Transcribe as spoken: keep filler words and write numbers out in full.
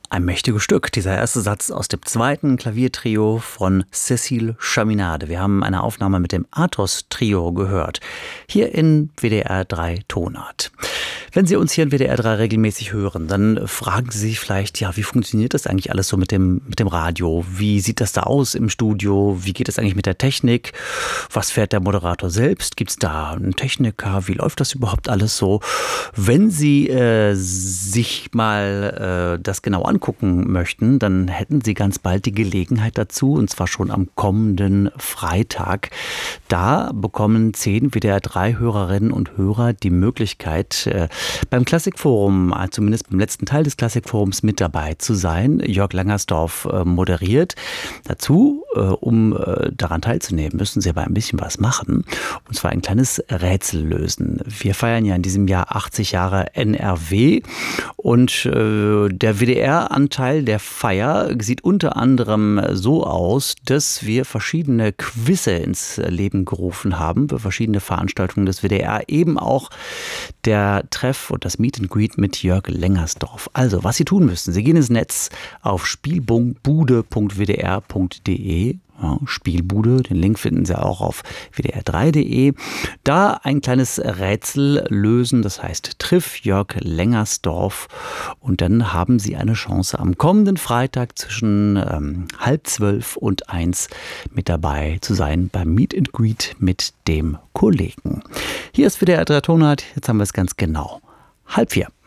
Ein mächtiges Stück, dieser erste Satz aus dem zweiten Klaviertrio von Cécile Chaminade. Wir haben eine Aufnahme mit dem Athos-Trio gehört, hier in W D R drei Tonart. Wenn Sie uns hier in W D R drei regelmäßig hören, dann fragen Sie sich vielleicht, ja, wie funktioniert das eigentlich alles so mit dem, mit dem Radio? Wie sieht das da aus im Studio? Wie geht es eigentlich mit der Technik? Was fährt der Moderator selbst? Gibt es da einen Techniker? Wie läuft das überhaupt alles so? Wenn Sie äh, sich mal äh, das genau angucken möchten, dann hätten Sie ganz bald die Gelegenheit dazu, und zwar schon am kommenden Freitag. Da bekommen zehn W D R drei Hörerinnen und Hörer die Möglichkeit, äh, beim Klassikforum, zumindest beim letzten Teil des Klassikforums, mit dabei zu sein. Jörg Langersdorf äh, moderiert. Dazu, äh, um äh, daran teilzunehmen, müssen Sie aber ein bisschen was machen. Und zwar ein kleines Rätsel lösen. Wir feiern ja in diesem Jahr achtzig Jahre N R W und äh, der W D R-Anteil der Feier sieht unter anderem so aus, dass wir verschiedene Quizze ins Leben gerufen haben für verschiedene Veranstaltungen des W D R, eben auch der Treff und das Meet and Greet mit Jörg Lengersdorf. Also, was Sie tun müssen, Sie gehen ins Netz auf spielbude punkt w d r punkt d e. Ja, Spielbude, den Link finden Sie auch auf w d r drei punkt d e. Da ein kleines Rätsel lösen, das heißt Triff Jörg Lengersdorf, und dann haben Sie eine Chance, am kommenden Freitag zwischen ähm, halb zwölf und eins mit dabei zu sein beim Meet and Greet mit dem Kollegen. Hier ist W D R drei Tonart, jetzt haben wir es ganz genau. Halb vier.